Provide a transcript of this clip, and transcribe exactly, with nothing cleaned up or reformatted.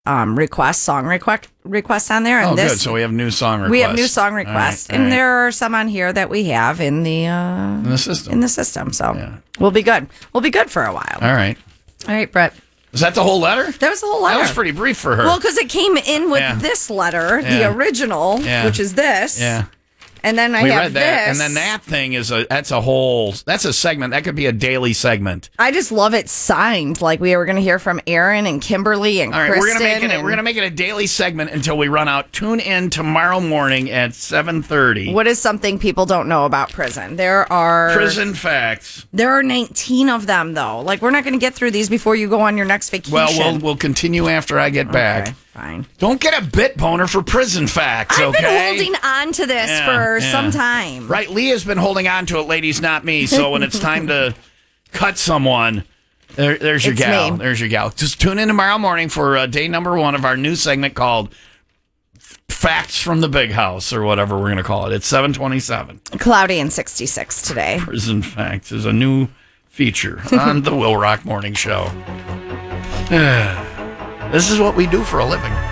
um, requests, song request requests on there. And oh, this, good. So we have new song requests. We have new song requests, all right, and all right. there are some on here that we have in the uh, in the system. In the system, so Yeah. we'll be good. We'll be good for a while. All right. All right, Brett. Is that the whole letter? That was the whole letter. That was pretty brief for her. Well, because it came in with Yeah. this letter, Yeah. the original, Yeah. which is this. Yeah. And then I we have read that, this. and then that thing is a that's a whole that's a segment that could be a daily segment. I just love it signed. Like we were going to hear from Aaron and Kimberly and All right, Kristen. we're gonna make it. and- We're gonna make it a daily segment until we run out. Tune in tomorrow morning at seven thirty. What is something people don't know about prison? There are Prison facts. There are nineteen of them, though. Like we're not going to get through these before you go on your next vacation. Well, we'll we'll continue after I get back. Okay, fine. Don't get a bit boner for prison facts. I've okay. been holding on to this Yeah, for yeah. some time. Right, Leah's been holding on to it, ladies, not me. So when it's time to cut someone, there, there's your It's gal. me. There's your gal. Just tune in tomorrow morning for uh, day number one of our new segment called Facts from the Big House, or whatever we're going to call it. It's seven twenty-seven. Cloudy and sixty-six today. Prison Facts is a new feature on the Will Rock Morning Show. This is what we do for a living.